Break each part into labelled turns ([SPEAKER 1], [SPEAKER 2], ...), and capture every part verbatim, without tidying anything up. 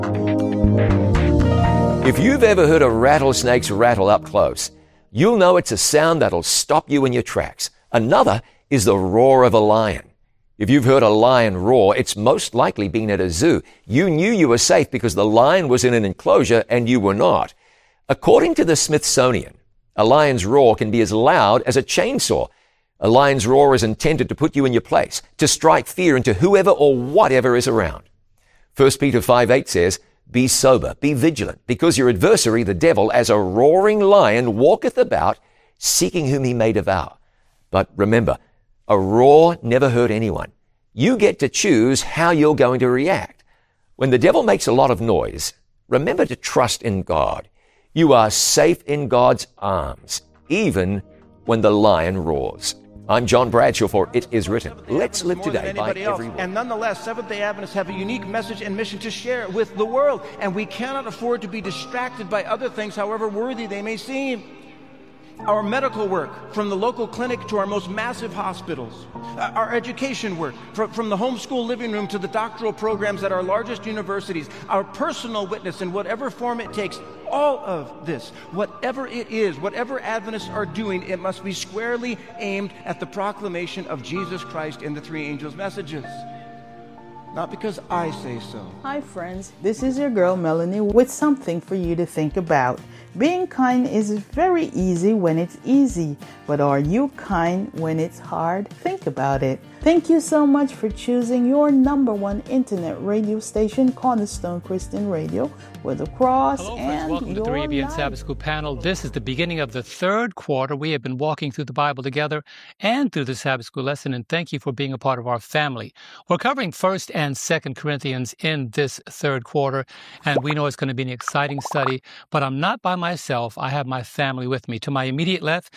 [SPEAKER 1] If you've ever heard a rattlesnake's rattle up close, you'll know it's a sound that'll stop you in your tracks. Another is the roar of a lion. If you've heard a lion roar, it's most likely been at a zoo. You knew you were safe because the lion was in an enclosure and you were not. According to the Smithsonian, a lion's roar can be as loud as a chainsaw. A lion's roar is intended to put you in your place, to strike fear into whoever or whatever is around. First Peter five eight says, "Be sober, be vigilant, because your adversary, the devil, as a roaring lion, walketh about, seeking whom he may devour." But remember, a roar never hurt anyone. You get to choose how you're going to react. When the devil makes a lot of noise, remember to trust in God. You are safe in God's arms, even when the lion roars. I'm John Bradshaw for It Is Written. Let's live today by every word.
[SPEAKER 2] And nonetheless, Seventh-day Adventists have a unique message and mission to share with the world, and we cannot afford to be distracted by other things, however worthy they may seem. Our medical work, from the local clinic to our most massive hospitals. Our education work, from, from the homeschool living room to the doctoral programs at our largest universities. Our personal witness in whatever form it takes. All of this, whatever it is, whatever Adventists are doing, it must be squarely aimed at the proclamation of Jesus Christ in the three angels' messages. Not because I say so.
[SPEAKER 3] Hi friends, this is your girl Melanie with something for you to think about. Being kind is very easy when it's easy, but are you kind when it's hard? Think about it. Thank you so much for choosing your number one internet radio station, Cornerstone Christian Radio, with a cross.
[SPEAKER 4] Hello,
[SPEAKER 3] and
[SPEAKER 4] friends. Welcome to the
[SPEAKER 3] your
[SPEAKER 4] Arabian
[SPEAKER 3] life.
[SPEAKER 4] Sabbath School panel. This is the beginning of the third quarter. We have been walking through the Bible together and through the Sabbath School lesson, and thank you for being a part of our family. We're covering First and Second Corinthians in this third quarter, and we know it's going to be an exciting study, but I'm not by myself. I have my family with me. To my immediate left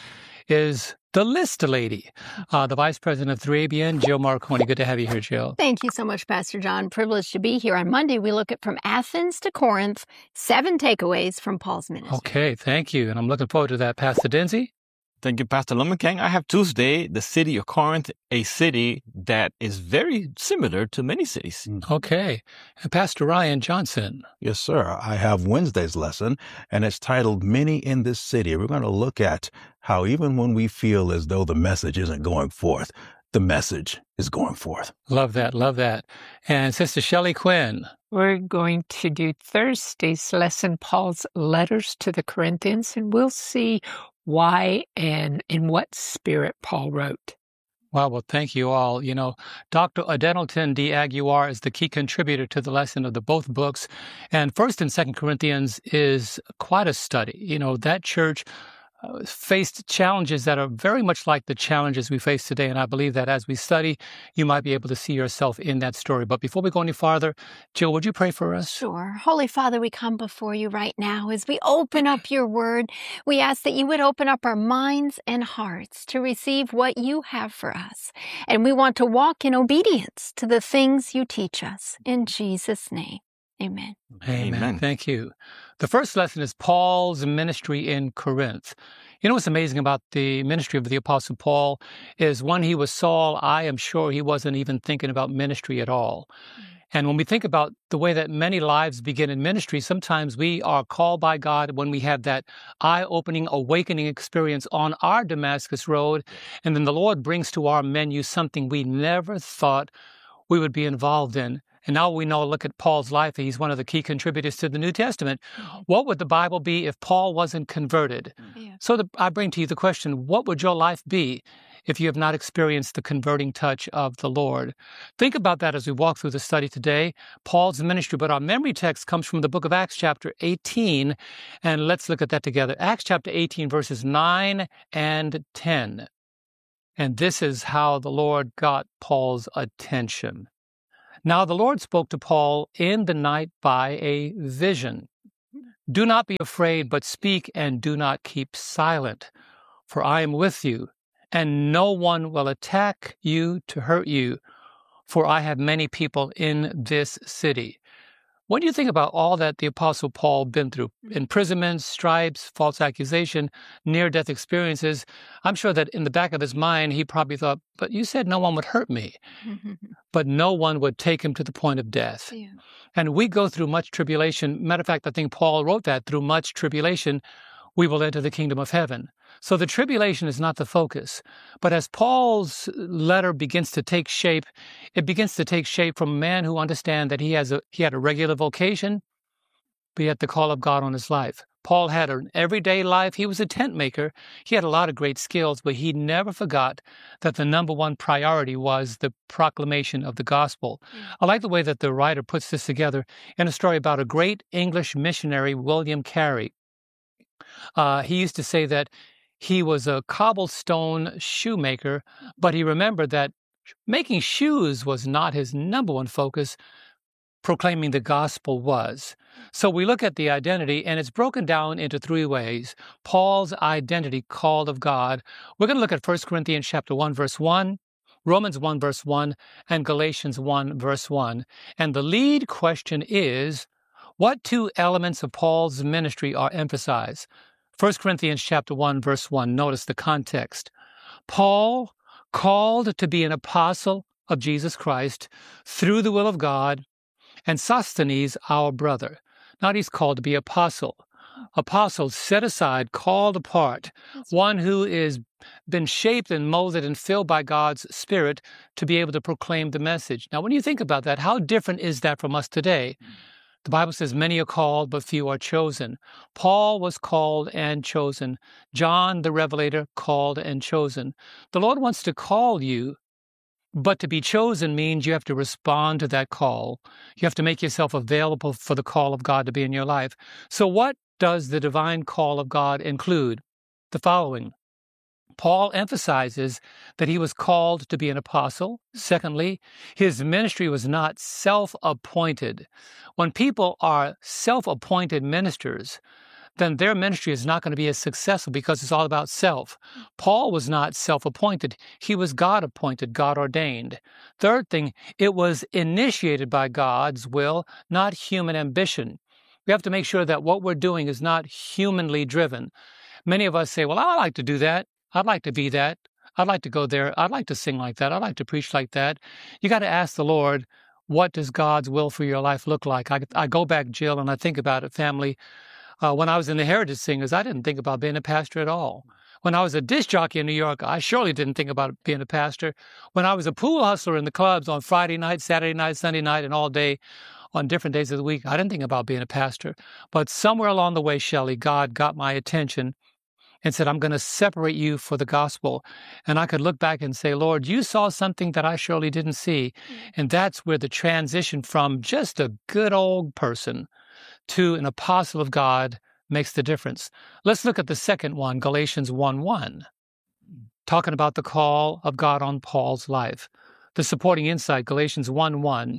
[SPEAKER 4] is the list lady, uh, the Vice President of three A B N, Jill Marconi. Good to have you here, Jill.
[SPEAKER 5] Thank you so much, Pastor John. Privileged to be here. On Monday, we look at From Athens to Corinth, seven takeaways from Paul's ministry.
[SPEAKER 4] Okay, thank you. And I'm looking forward to that. Pastor Denzi?
[SPEAKER 6] Thank you, Pastor Lumengang. I have Tuesday, the city of Corinth, a city that is very similar to many cities.
[SPEAKER 4] Okay. And Pastor Ryan Johnson?
[SPEAKER 7] Yes, sir. I have Wednesday's lesson, and it's titled Many in This City. We're going to look at how even when we feel as though the message isn't going forth, the message is going forth.
[SPEAKER 4] Love that, love that. And Sister Shelley Quinn?
[SPEAKER 8] We're going to do Thursday's lesson, Paul's letters to the Corinthians, and we'll see why and in what spirit Paul wrote.
[SPEAKER 4] Wow, well, thank you all. You know, Doctor Adenalton D. Aguiar is the key contributor to the lesson of the both books. And First and Second Corinthians is quite a study. You know, that church uh, faced challenges that are very much like the challenges we face today. And I believe that as we study, you might be able to see yourself in that story. But before we go any farther, Jill, would you pray for us?
[SPEAKER 5] Sure. Holy Father, we come before you right now as we open up your word. We ask that you would open up our minds and hearts to receive what you have for us. And we want to walk in obedience to the things you teach us. In Jesus' name, amen.
[SPEAKER 4] Amen.
[SPEAKER 6] Amen.
[SPEAKER 4] Thank you. The first lesson is Paul's ministry in Corinth. You know what's amazing about the ministry of the Apostle Paul is when he was Saul, I am sure he wasn't even thinking about ministry at all. And when we think about the way that many lives begin in ministry, sometimes we are called by God when we have that eye-opening, awakening experience on our Damascus road, and then the Lord brings to our menu something we never thought we would be involved in. And now we know, look at Paul's life. He's one of the key contributors to the New Testament. What would the Bible be if Paul wasn't converted?
[SPEAKER 5] Yeah.
[SPEAKER 4] So the, I bring to you the question, what would your life be if you have not experienced the converting touch of the Lord? Think about that as we walk through the study today, Paul's ministry. But our memory text comes from the book of Acts chapter eighteen. And let's look at that together. Acts chapter eighteen, verses nine and ten. And this is how the Lord got Paul's attention. Now the Lord spoke to Paul in the night by a vision. Do not be afraid, but speak and do not keep silent, for I am with you, and no one will attack you to hurt you, for I have many people in this city. When you think about all that the Apostle Paul been through, imprisonment, stripes, false accusation, near-death experiences, I'm sure that in the back of his mind, he probably thought, but you said no one would hurt me. But no one would take him to the point of death. Yeah. And we go through much tribulation. Matter of fact, I think Paul wrote that, through much tribulation, we will enter the kingdom of heaven. So the tribulation is not the focus. But as Paul's letter begins to take shape, it begins to take shape from a man who understands that he has a he had a regular vocation, but he had the call of God on his life. Paul had an everyday life. He was a tent maker. He had a lot of great skills, but he never forgot that the number one priority was the proclamation of the gospel. Mm. I like the way that the writer puts this together in a story about a great English missionary, William Carey. Uh, he used to say that he was a cobblestone shoemaker, but he remembered that making shoes was not his number one focus. Proclaiming the gospel was. So we look at the identity, and it's broken down into three ways. Paul's identity, called of God. We're going to look at First Corinthians chapter one, verse one, Romans one, verse one, and Galatians one, verse one. And the lead question is, what two elements of Paul's ministry are emphasized? First Corinthians chapter one, verse one. Notice the context. Paul, called to be an apostle of Jesus Christ through the will of God, and Sosthenes, our brother. Now he's called to be apostle. Apostle, set aside, called apart, one who is been shaped and molded and filled by God's Spirit to be able to proclaim the message. Now, when you think about that, how different is that from us today? The Bible says many are called, but few are chosen. Paul was called and chosen. John, the Revelator, called and chosen. The Lord wants to call you, but to be chosen means you have to respond to that call. You have to make yourself available for the call of God to be in your life. So what does the divine call of God include? The following. Paul emphasizes that he was called to be an apostle. Secondly, his ministry was not self-appointed. When people are self-appointed ministers, then their ministry is not going to be as successful because it's all about self. Paul was not self-appointed. He was God-appointed, God-ordained. Third thing, it was initiated by God's will, not human ambition. We have to make sure that what we're doing is not humanly driven. Many of us say, well, I'd like to do that. I'd like to be that. I'd like to go there. I'd like to sing like that. I'd like to preach like that. You got to ask the Lord, what does God's will for your life look like? I, I go back, Jill, and I think about it, family. Uh, when I was in the Heritage Singers, I didn't think about being a pastor at all. When I was a disc jockey in New York, I surely didn't think about being a pastor. When I was a pool hustler in the clubs on Friday night, Saturday night, Sunday night, and all day on different days of the week, I didn't think about being a pastor. But somewhere along the way, Shelley, God got my attention and said, I'm going to separate you for the gospel. And I could look back and say, Lord, you saw something that I surely didn't see. And that's where the transition from just a good old person to an apostle of God makes the difference. Let's look at the second one, Galatians one one, talking about the call of God on Paul's life. The supporting insight, Galatians one one,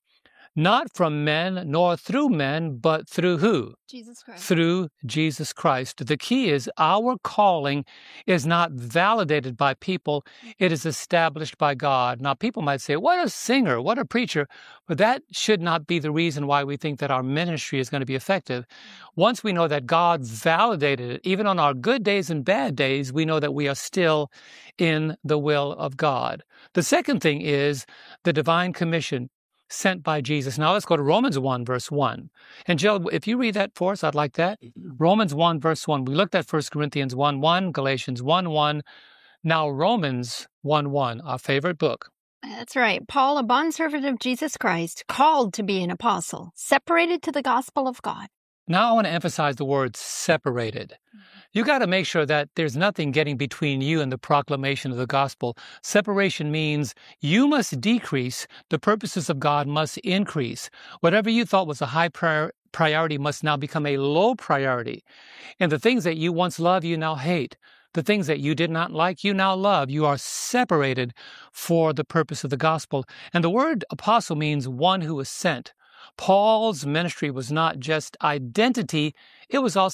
[SPEAKER 4] not from men nor through men, but through who?
[SPEAKER 5] Jesus Christ.
[SPEAKER 4] Through Jesus Christ. The key is our calling is not validated by people. It is established by God. Now, people might say, what a singer, what a preacher. But that should not be the reason why we think that our ministry is going to be effective. Once we know that God validated it, even on our good days and bad days, we know that we are still in the will of God. The second thing is the divine commission sent by Jesus. Now let's go to Romans one, verse one. And Jill, if you read that for us, I'd like that. Romans one, verse one. We looked at First Corinthians one one, Galatians one one. Now Romans one one, our favorite book.
[SPEAKER 5] That's right. Paul, a bondservant of Jesus Christ, called to be an apostle, separated to the gospel of God.
[SPEAKER 4] Now I want to emphasize the word separated. You got to make sure that there's nothing getting between you and the proclamation of the gospel. Separation means you must decrease, the purposes of God must increase. Whatever you thought was a high prior- priority must now become a low priority. And the things that you once loved, you now hate. The things that you did not like, you now love. You are separated for the purpose of the gospel. And the word apostle means one who is sent. Paul's ministry was not just identity, it was also